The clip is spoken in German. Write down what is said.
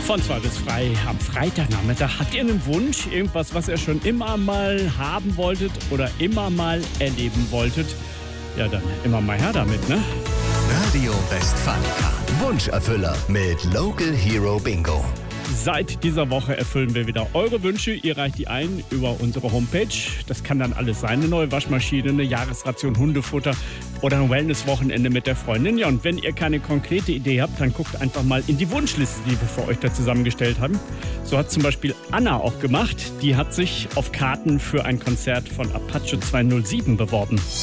Von 2 bis frei am Freitagnachmittag. Habt ihr einen Wunsch? Irgendwas, was ihr schon immer mal haben wolltet oder immer mal erleben wolltet? Ja, dann immer mal her damit, ne? Radio Westfalica. Wunscherfüller mit Local Hero Bingo. Seit dieser Woche erfüllen wir wieder eure Wünsche. Ihr reicht die ein über unsere Homepage. Das kann dann alles sein. Eine neue Waschmaschine, eine Jahresration Hundefutter oder ein Wellness-Wochenende mit der Freundin. Ja, und wenn ihr keine konkrete Idee habt, dann guckt einfach mal in die Wunschliste, die wir für euch da zusammengestellt haben. So hat zum Beispiel Anna auch gemacht. Die hat sich auf Karten für ein Konzert von Apache 207 beworben.